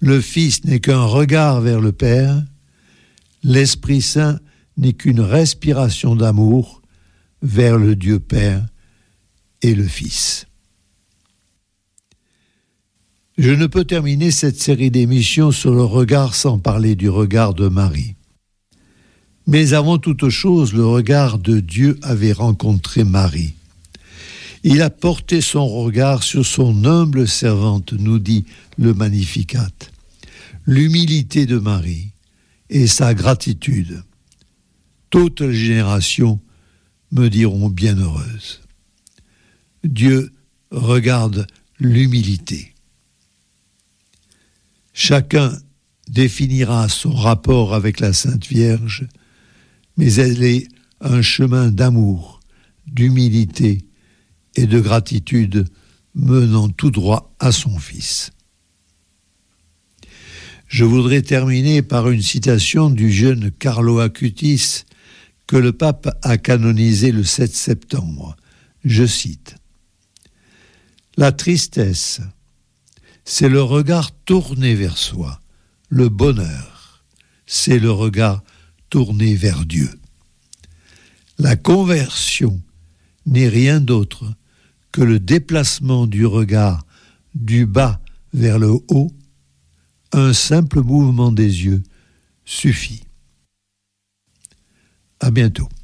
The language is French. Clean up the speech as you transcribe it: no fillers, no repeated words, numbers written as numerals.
Le Fils n'est qu'un regard vers le Père. L'Esprit Saint n'est qu'une respiration d'amour vers le Dieu Père et le Fils. Je ne peux terminer cette série d'émissions sur le regard sans parler du regard de Marie. Mais avant toute chose, le regard de Dieu avait rencontré Marie. Il a porté son regard sur son humble servante, nous dit le Magnificat. L'humilité de Marie et sa gratitude. Toutes les générations me diront bienheureuse. Dieu regarde l'humilité. Chacun définira son rapport avec la Sainte Vierge, mais elle est un chemin d'amour, d'humilité et de gratitude menant tout droit à son Fils. Je voudrais terminer par une citation du jeune Carlo Acutis que le pape a canonisé le 7 septembre. Je cite : « La tristesse, c'est le regard tourné vers soi. Le bonheur, c'est le regard tourné vers Dieu. La conversion n'est rien d'autre que le déplacement du regard du bas vers le haut. Un simple mouvement des yeux suffit. À bientôt.